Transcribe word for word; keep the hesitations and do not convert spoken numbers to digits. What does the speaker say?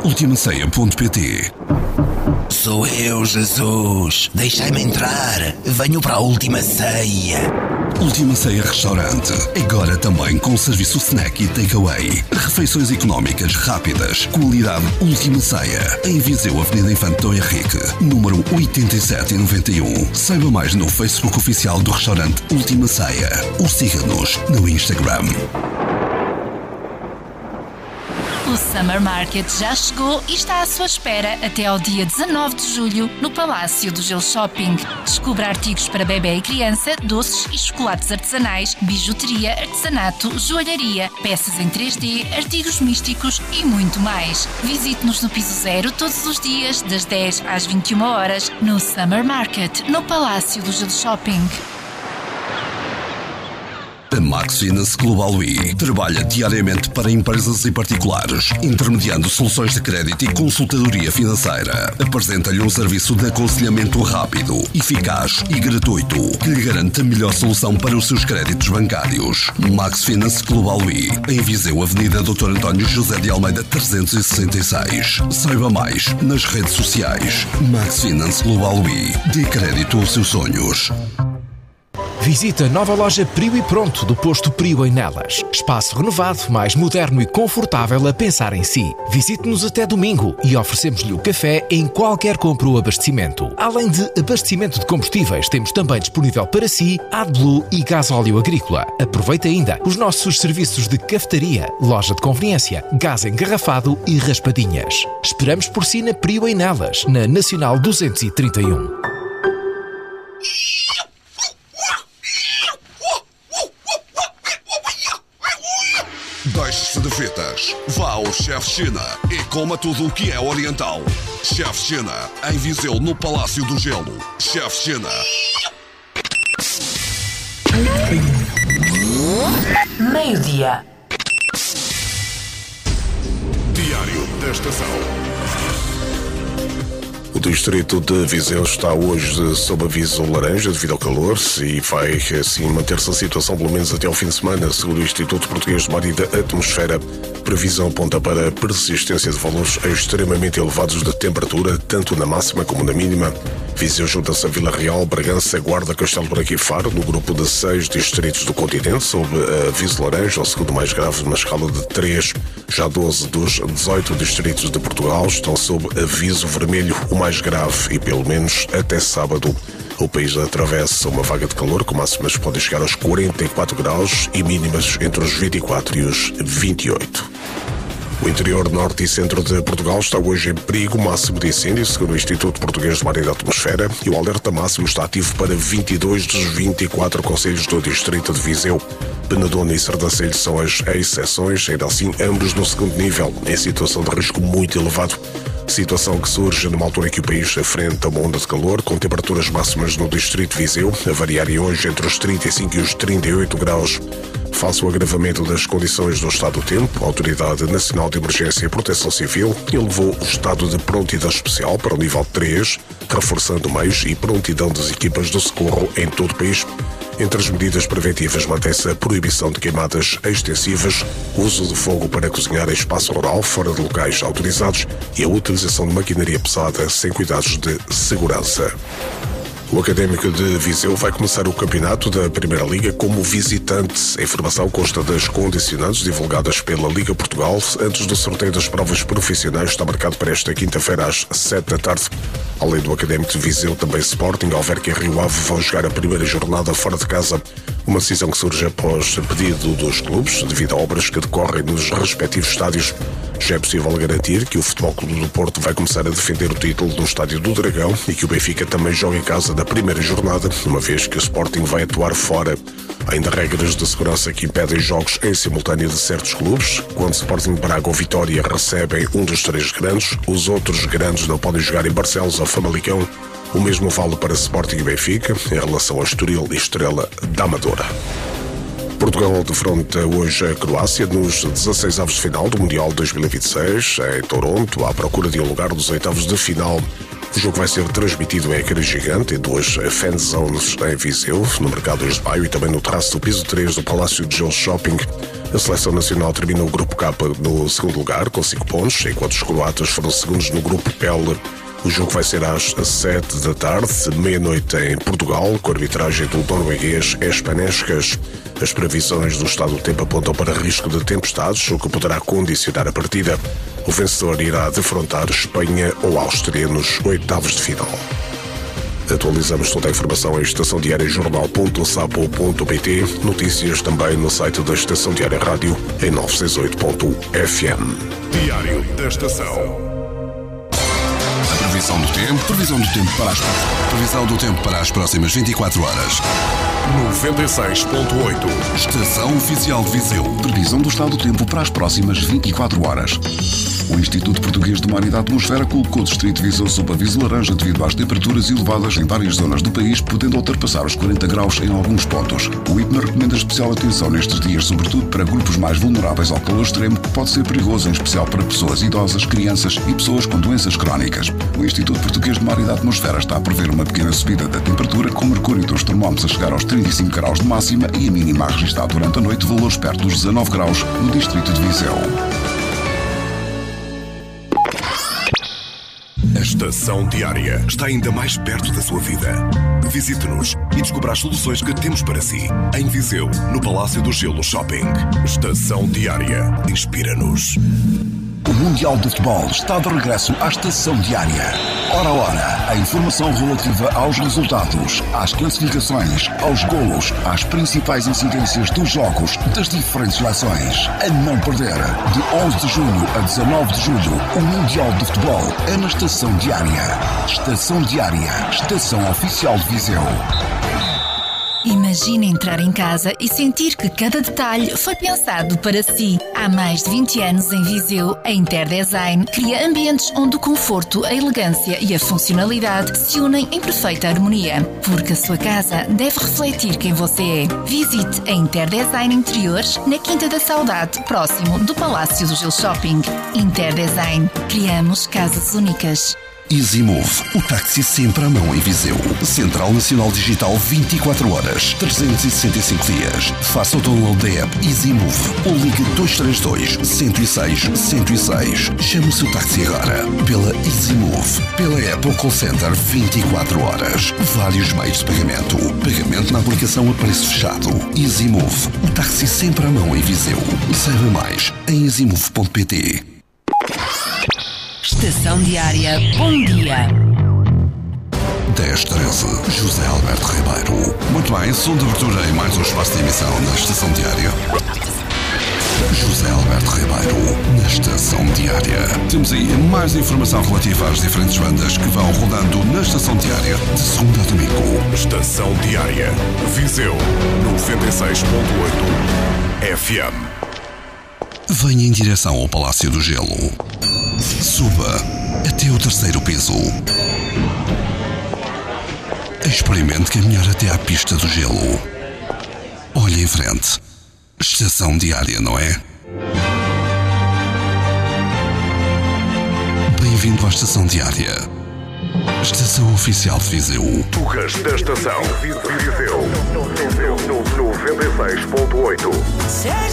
ultima ceia ponto pt. Sou eu, Jesus. Deixai-me entrar. Venho para a Última Ceia. Última Ceia Restaurante. Agora também com serviço snack e takeaway. Refeições económicas, rápidas. Qualidade Última Ceia. Em Viseu, Avenida Infante Dom Henrique, número oitenta e sete noventa e um. Saiba mais no Facebook oficial do restaurante Última Ceia. Ou siga-nos no Instagram. O Summer Market já chegou e está à sua espera até ao dia dezanove de julho no Palácio do Gelo Shopping. Descubra artigos para bebê e criança, doces e chocolates artesanais, bijuteria, artesanato, joalharia, peças em três D, artigos místicos e muito mais. Visite-nos no Piso Zero todos os dias, das dez às vinte e uma horas, no Summer Market, no Palácio do Gelo Shopping. A Max Finance Global I trabalha diariamente para empresas e particulares, intermediando soluções de crédito e consultadoria financeira. Apresenta-lhe um serviço de aconselhamento rápido, eficaz e gratuito, que lhe garante a melhor solução para os seus créditos bancários. Max Finance Global I, em Viseu, Avenida doutor António José de Almeida trezentos e sessenta e seis. Saiba mais nas redes sociais. Max Finance Global I, dê crédito aos seus sonhos. Visita a nova loja Prio e Pronto do posto Prio em Nelas. Espaço renovado, mais moderno e confortável a pensar em si. Visite-nos até domingo e oferecemos-lhe o café em qualquer compra ou abastecimento. Além de abastecimento de combustíveis, temos também disponível para si AdBlue e gasóleo agrícola. Aproveite ainda os nossos serviços de cafetaria, loja de conveniência, gás engarrafado e raspadinhas. Esperamos por si na Prio em Nelas, na Nacional duzentos e trinta e um. Deixe-se de fitas. Vá ao Chef China e coma tudo o que é oriental. Chef China, em Viseu, no Palácio do Gelo. Chef China. Meio-dia. Diário da Estação. O distrito de Viseu está hoje sob aviso laranja devido ao calor e vai assim manter-se a situação pelo menos até ao fim de semana, segundo o Instituto Português de Mar e da Atmosfera. Previsão aponta para a persistência de valores extremamente elevados de temperatura, tanto na máxima como na mínima. Viseu junta-se a Vila Real, Bragança, Guarda, Castelo Branco e Faro, no grupo de seis distritos do continente, sob aviso laranja, o segundo mais grave na escala de três. Já doze dos dezoito distritos de Portugal estão sob aviso vermelho, o mais grave, e pelo menos até sábado. O país atravessa uma vaga de calor com máximas que podem chegar aos quarenta e quatro graus e mínimas entre os vinte e quatro e os vinte e oito. O interior norte e centro de Portugal está hoje em perigo máximo de incêndio, segundo o Instituto Português de Mar e da Atmosfera, e o alerta máximo está ativo para vinte e dois dos vinte e quatro concelhos do distrito de Viseu. Penedona e Sardancelho são as exceções, ainda assim ambos no segundo nível, em situação de risco muito elevado. Situação que surge numa altura em que o país enfrenta uma onda de calor, com temperaturas máximas no distrito de Viseu a variarem hoje entre os trinta e cinco e os trinta e oito graus. Face ao agravamento das condições do estado do tempo, a Autoridade Nacional de Emergência e Proteção Civil elevou o estado de prontidão especial para o nível três, reforçando meios e prontidão das equipas do socorro em todo o país. Entre as medidas preventivas mantém-se a proibição de queimadas extensivas, o uso de fogo para cozinhar em espaço rural fora de locais autorizados e a utilização de maquinaria pesada sem cuidados de segurança. O Académico de Viseu vai começar o campeonato da Primeira Liga como visitante. A informação consta das condicionantes divulgadas pela Liga Portugal antes do sorteio das provas profissionais, está marcado para esta quinta-feira às sete da tarde. Além do Académico de Viseu, também Sporting, Alverca e Rio Ave vão jogar a primeira jornada fora de casa. Uma decisão que surge após pedido dos clubes, devido a obras que decorrem nos respectivos estádios. Já é possível garantir que o Futebol Clube do Porto vai começar a defender o título no Estádio do Dragão e que o Benfica também joga em casa da primeira jornada, uma vez que o Sporting vai atuar fora. Há ainda regras de segurança que impedem jogos em simultâneo de certos clubes. Quando Sporting, Braga ou Vitória recebem um dos três grandes, os outros grandes não podem jogar em Barcelos ou Famalicão. O mesmo vale para Sporting e Benfica em relação a Estoril e Estrela da Amadora. Portugal defronta hoje a Croácia nos dezasseis avos de final do Mundial dois mil e vinte e seis, em Toronto, à procura de um lugar dos oitavos de final. O jogo vai ser transmitido em ecrã gigante em duas fan zones em Viseu, no Mercado de Maio e também no terraço do piso três do Palácio de Gelo Shopping. A Seleção Nacional terminou o Grupo K no segundo lugar, com cinco pontos, enquanto os croatas foram segundos no Grupo L. O jogo vai ser às sete da tarde, meia-noite em Portugal, com a arbitragem do norueguês Espanescas. As previsões do estado do tempo apontam para risco de tempestades, o que poderá condicionar a partida. O vencedor irá defrontar Espanha ou Áustria nos oitavos de final. Atualizamos toda a informação em estação diária jornal ponto sapo ponto pt. Notícias também no site da Estação Diária Rádio em novecentos e sessenta e oito ponto f m. Diário da Estação. Previsão do tempo, previsão do tempo para as previsão do tempo para as próximas vinte e quatro horas. noventa e seis ponto oito. Estação Oficial de Viseu. Previsão do estado do tempo para as próximas vinte e quatro horas. O Instituto Português do Mar e da Atmosfera colocou o Distrito de Viseu sob aviso laranja devido às temperaturas elevadas em várias zonas do país, podendo ultrapassar os quarenta graus em alguns pontos. O I P M A recomenda especial atenção nestes dias, sobretudo para grupos mais vulneráveis ao calor extremo, que pode ser perigoso, em especial para pessoas idosas, crianças e pessoas com doenças crónicas. O Instituto Português do Mar e da Atmosfera está a prever uma pequena subida da temperatura, com o mercúrio dos termómetros a chegar aos trinta e cinco graus de máxima e a mínima a registrar durante a noite valores perto dos dezanove graus no Distrito de Viseu. A Estação Diária está ainda mais perto da sua vida. Visite-nos e descubra as soluções que temos para si. Em Viseu, no Palácio do Gelo Shopping. Estação Diária. Inspira-nos. O Mundial de Futebol está de regresso à Estação Diária. Hora a hora, a informação relativa aos resultados, às classificações, aos golos, às principais incidências dos jogos das diferentes seleções. A não perder, de onze de junho a dezanove de julho, o Mundial de Futebol é na Estação Diária. Estação Diária, Estação Oficial de Viseu. Imagine entrar em casa e sentir que cada detalhe foi pensado para si. Há mais de vinte anos em Viseu, a Interdesign cria ambientes onde o conforto, a elegância e a funcionalidade se unem em perfeita harmonia. Porque a sua casa deve refletir quem você é. Visite a Interdesign Interiores na Quinta da Saudade, próximo do Palácio do Gelo Shopping. Interdesign. Criamos casas únicas. EasyMove, o táxi sempre à mão em Viseu. Central Nacional Digital vinte e quatro horas, trezentos e sessenta e cinco dias. Faça o download da app EasyMove ou ligue dois três dois, um zero seis, um zero seis. Chame o seu táxi agora pela EasyMove, pela app ou call center vinte e quatro horas. Vários meios de pagamento. Pagamento na aplicação a preço fechado. EasyMove, o táxi sempre à mão em Viseu. Saiba mais em easymove ponto pt. Estação Diária, bom dia. dez treze, José Alberto Ribeiro. Muito bem, som de abertura e mais um espaço de emissão na Estação Diária. José Alberto Ribeiro, na Estação Diária. Temos aí mais informação relativa às diferentes bandas que vão rodando na Estação Diária de segunda a domingo. Estação Diária, Viseu, noventa e seis ponto oito F M. Venha em direção ao Palácio do Gelo. Suba até o terceiro piso. Experimente caminhar até à pista do gelo. Olhe em frente. Estação Diária, não é? Bem-vindo à Estação Diária. Estação Oficial de Viseu. Tugas da Estação Viseu noventa e seis ponto oito.